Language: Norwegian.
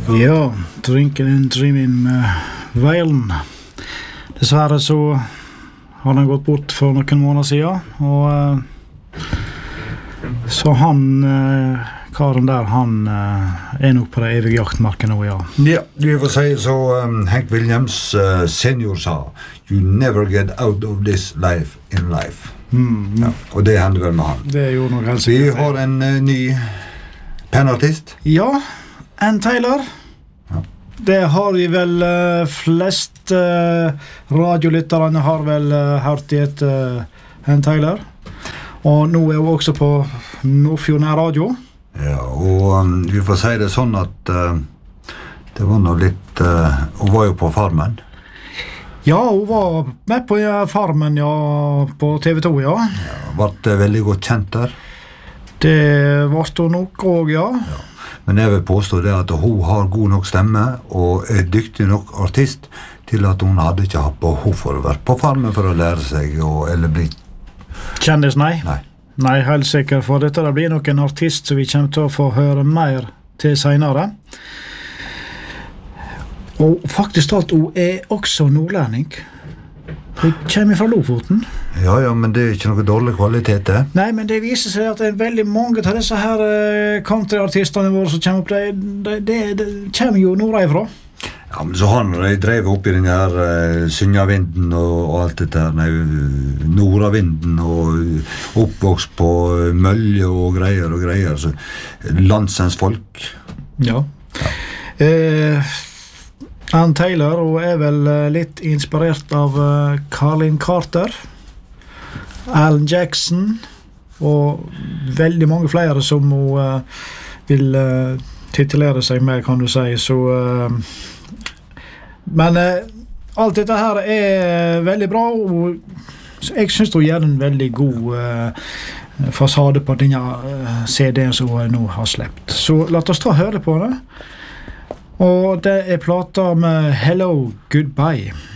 Ja, Drinking and Dreaming med Valen. Dessverre så har den gått bort for noen måneder siden, og så han, karen der, han nok på det evige jaktmarken nå, ja. Ja, vi får si så Hank Williams senior sa, you never get out of this life in life. Ja, og det hender vel med han. Det gjorde nok helt sikkert. Vi har en ny penartist. Ja, Ann Taylor. Det har vi vel flest radiolytterne har vel hørt I et Ann Taylor. Og nå hun også på Nordfjord Radio. Ja, og vi får si det sånn at det var noe litt hun var jo på Farmen. Ja, hun var med på Farmen, ja, på TV2, ja. Var det veldig godt kjent der? Det var det nok også, ja. Men jeg vil påstå det at hun har god nok stemme og dyktig nok artist til at hun hadde ikke hatt behov for å være på Farmen for å lære seg eller bli kjendis, nei. Nei, helt sikkert, for dette blir nok en artist som vi kommer til å få høre mer til senere. Og faktisk talt, hun også nordlending. Hun kommer fra Lofoten. Ja, men det ikke noe dårlig kvalitet, det. Nei, men det viser seg at det veldig mange av disse her countryartistene våre som kommer opp, det kommer jo nordifra. Ja, men så har de drevet opp I den her Synjavinden og alt dette her, Nordavinden og oppvokst på Mølje og greier, så landsens folk. Ja. Ann Taylor, og vel litt inspirert av Carlin Carter, Alan Jackson, og veldig mange flere som hun vil titulere seg med, kan du si. Så, men alt dette her veldig bra, og jeg synes hun gjør en veldig god fasade på denne CD-en som hun nå har släppt. Så la oss ta og høre på det. Og det plata med Hello, Goodbye.